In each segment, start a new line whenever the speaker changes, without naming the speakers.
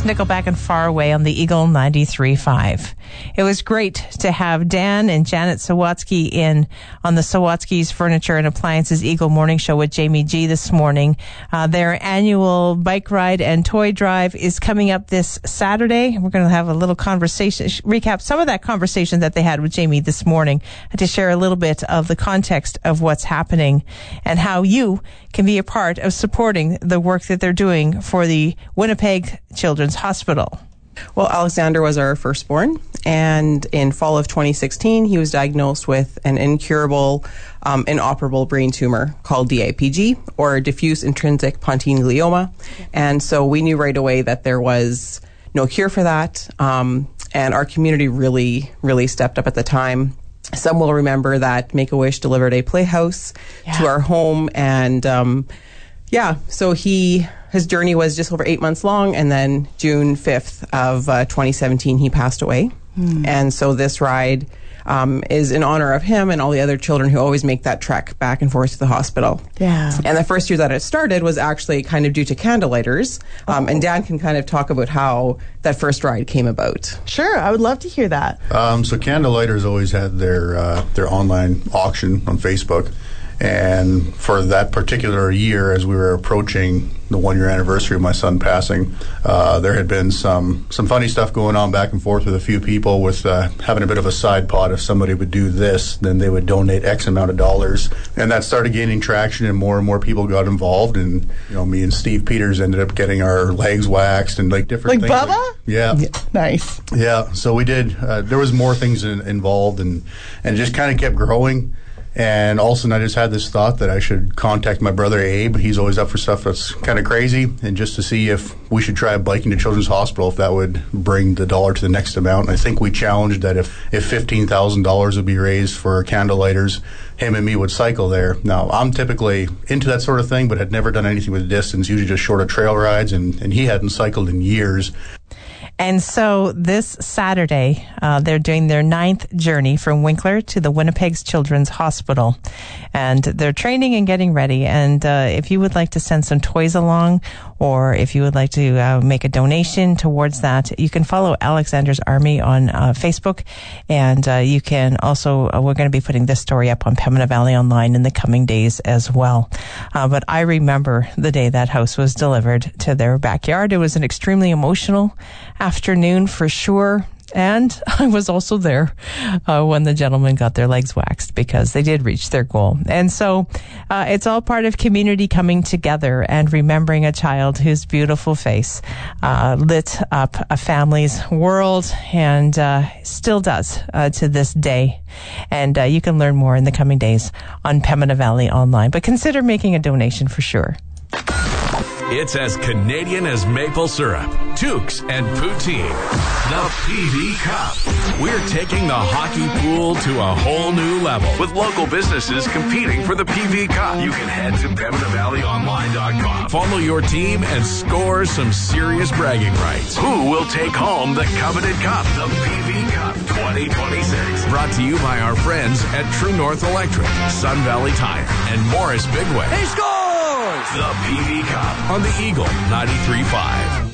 Nickelback and Far Away on the Eagle 93.5. It was great to have Dan and Janet Sawatsky in on the Sawatsky's Furniture and Appliances Eagle Morning Show with Jamie G this morning. Their annual bike ride and toy drive is coming up this Saturday. We're going to have a little conversation, recap some of that conversation that they had with Jamie this morning, to share a little bit of the context of what's happening and how you can be a part of supporting the work that they're doing for the Winnipeg Children's Hospital.
Well, Alexander was our firstborn, and in fall of 2016, he was diagnosed with an incurable, inoperable brain tumor called DIPG, or diffuse intrinsic pontine glioma. And so we knew right away that there was no cure for that, and our community really, really stepped up at the time. Some will remember that Make-A-Wish delivered a playhouse to our home, and so his journey was just over 8 months long, and then June 5th of 2017, he passed away. And so this ride is in honor of him and all the other children who always make that trek back and forth to the hospital.
Yeah.
And the first year that it started was actually kind of due to Candlelighters. And Dan can kind of talk about how that first ride came about.
Sure, I would love to hear that.
So Candlelighters always had their online auction on Facebook. And for that particular year, as we were approaching the 1-year anniversary of my son passing, there had been some funny stuff going on back and forth with a few people with having a bit of a side pot. If somebody would do this, then they would donate X amount of dollars. And that started gaining traction, and more people got involved. And, me and Steve Peters ended up getting our legs waxed and different things.
Like Bubba?
Yeah.
Nice.
Yeah, so we did. There was more things involved, and it just kind of kept growing. And all of a sudden, I just had this thought that I should contact my brother Abe. He's always up for stuff that's kind of crazy, and just to see if we should try biking to Children's Hospital, if that would bring the dollar to the next amount. And I think we challenged that if $15,000 would be raised for Candlelighters, him and me would cycle there. Now, I'm typically into that sort of thing, but had never done anything with distance, usually just shorter trail rides, and he hadn't cycled in years.
And so this Saturday, they're doing their 9th journey from Winkler to the Winnipeg's Children's Hospital. And they're training and getting ready. And if you would like to send some toys along, or if you would like to make a donation towards that, you can follow Alexander's Army on Facebook. And you can also, we're going to be putting this story up on Pembina Valley Online in the coming days as well. But I remember the day that house was delivered to their backyard. It was an extremely emotional afternoon for sure. And I was also there when the gentlemen got their legs waxed, because they did reach their goal. And so it's all part of community coming together and remembering a child whose beautiful face lit up a family's world, and still does to this day. And you can learn more in the coming days on Pembina Valley Online. But consider making a donation for sure.
It's as Canadian as maple syrup, toques, and poutine. The PV Cup. We're taking the hockey pool to a whole new level with local businesses competing for the PV Cup. You can head to PembinaValleyOnline.com. Follow your team and score some serious bragging rights. Who will take home the coveted cup? The PV Cup 2026. Brought to you by our friends at True North Electric, Sun Valley Tire, and Morris Bigway.
He scores!
The PV Cup on the Eagle 93.5.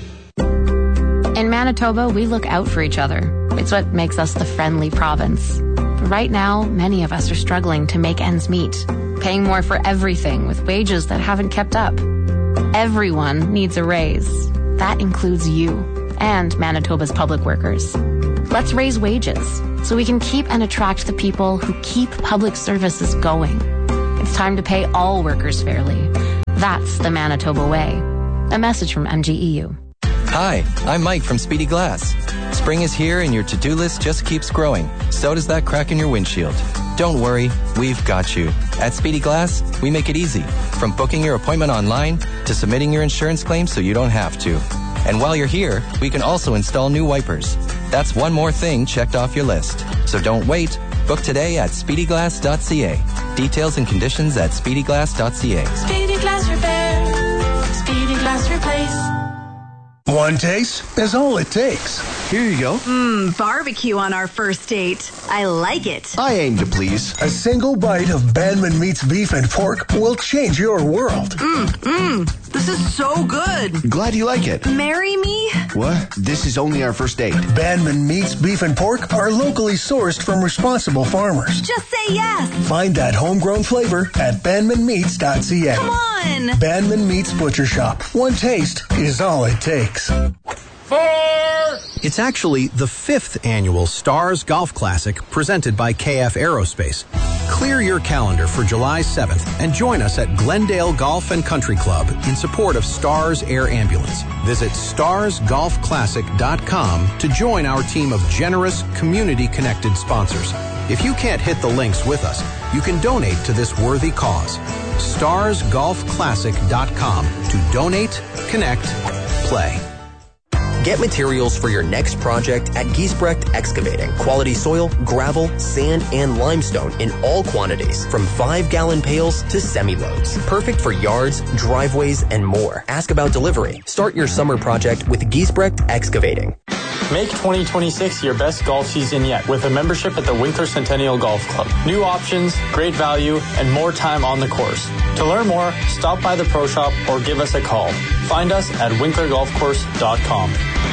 In Manitoba, we look out for each other. It's what makes us the friendly province. But right now, many of us are struggling to make ends meet, paying more for everything with wages that haven't kept up. Everyone needs a raise. That includes you and Manitoba's public workers. Let's raise wages so we can keep and attract the people who keep public services going. It's time to pay all workers fairly. That's the Manitoba way. A message from MGEU.
Hi, I'm Mike from Speedy Glass. Spring is here and your to-do list just keeps growing. So does that crack in your windshield. Don't worry, we've got you. At Speedy Glass, we make it easy. From booking your appointment online to submitting your insurance claim so you don't have to. And while you're here, we can also install new wipers. That's one more thing checked off your list. So don't wait. Book today at speedyglass.ca. Details and conditions at speedyglass.ca.
Speedy Glass Repair. Speedy Glass Replace.
One taste is all it takes.
Here you go.
Barbecue on our first date. I like it.
I aim to please.
A single bite of Bandman Meats beef and pork will change your world.
This is so good.
Glad you like it.
Marry me?
What? This is only our first date.
Bandman Meats beef and pork are locally sourced from responsible farmers.
Just say yes.
Find that homegrown flavor at bandmanmeats.ca.
Come on.
Bandman Meats Butcher Shop. One taste is all it takes.
It's actually the 5th annual Stars Golf Classic presented by KF Aerospace. Clear your calendar for July 7th and join us at Glendale Golf and Country Club in support of Stars Air Ambulance. Visit starsgolfclassic.com to join our team of generous, community-connected sponsors. If you can't hit the links with us, you can donate to this worthy cause. starsgolfclassic.com to donate, connect, play.
Get materials for your next project at Giesbrecht Excavating. Quality soil, gravel, sand, and limestone in all quantities, from 5-gallon pails to semi-loads. Perfect for yards, driveways, and more. Ask about delivery. Start your summer project with Giesbrecht Excavating.
Make 2026 your best golf season yet with a membership at the Winkler Centennial Golf Club. New options, great value, and more time on the course. To learn more, stop by the Pro Shop or give us a call. Find us at winklergolfcourse.com.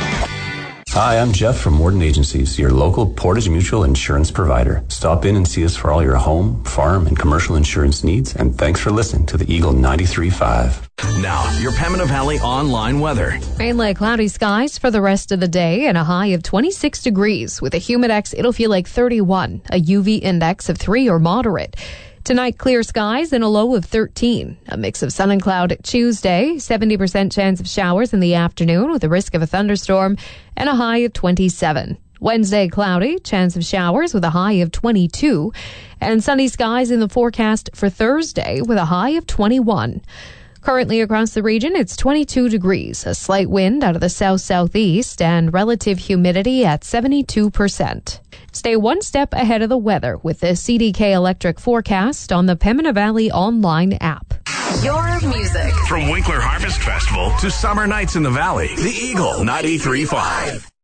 Hi, I'm Jeff from Morden Agencies, your local Portage Mutual insurance provider. Stop in and see us for all your home, farm, and commercial insurance needs, and thanks for listening to the Eagle 93.5.
Now, your Pembina Valley online weather.
Mainly cloudy skies for the rest of the day and a high of 26 degrees. With a humidex, it'll feel like 31, a UV index of 3 or moderate. Tonight, clear skies and a low of 13. A mix of sun and cloud Tuesday, 70% chance of showers in the afternoon with a risk of a thunderstorm and a high of 27. Wednesday, cloudy, chance of showers with a high of 22. And sunny skies in the forecast for Thursday with a high of 21. Currently across the region, it's 22 degrees, a slight wind out of the south-southeast, and relative humidity at 72%. Stay one step ahead of the weather with the CDK Electric forecast on the Pembina Valley online app.
Your music.
From Winkler Harvest Festival to summer nights in the valley, the Eagle 93.5.